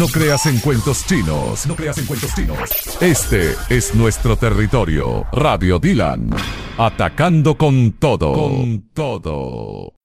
No creas en cuentos chinos. No creas en cuentos chinos. Este es nuestro territorio. Radio Dylan. Atacando con todo. Con todo.